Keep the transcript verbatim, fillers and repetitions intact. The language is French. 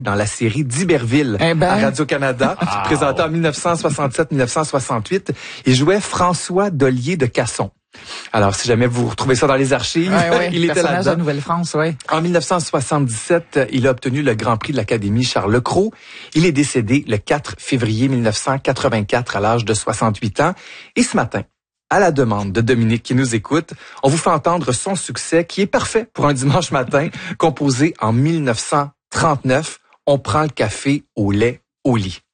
dans la série d'Iberville eh ben. à Radio-Canada, Wow. présenté en dix-neuf cent soixante-sept dix-neuf cent soixante-huit. Il jouait François Dollier de Casson. Alors, si jamais vous retrouvez ça dans les archives, Ouais, ouais, il était personnage là-dedans. de Nouvelle-France, ouais. En dix-neuf cent soixante-dix-sept, il a obtenu le Grand Prix de l'Académie Charles Cros. Il est décédé le quatre février mille neuf cent quatre-vingt-quatre à l'âge de soixante-huit ans. Et ce matin, à la demande de Dominique qui nous écoute, on vous fait entendre son succès qui est parfait pour un dimanche matin, composé en mille neuf cent trente-neuf. On prend le café au lait au lit.